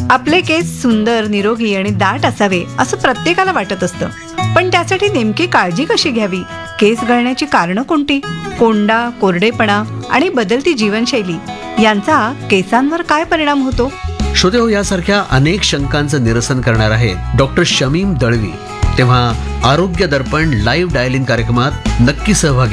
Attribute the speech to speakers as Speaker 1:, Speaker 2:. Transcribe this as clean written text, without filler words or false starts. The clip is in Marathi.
Speaker 1: आपले केस सुंदर, निरोगी आणि दाट असावे असं प्रत्येकाला वाटत असतं. पण त्यासाठी नेमकी काळजी कशी घ्यावी? केस गळण्याची कारणं कोणती? कोंडा, कोरडेपणा आणि बदलती जीवनशैली यांचा केसांवर काय परिणाम होतो?
Speaker 2: श्रोते हो, यासारख्या अनेक शंकांचं निरसन करणार आहेत डॉक्टर शमीम दळवी. तेव्हा आरोग्य दर्पण लाईव्ह डायल इन कार्यक्रमात नक्की सहभागी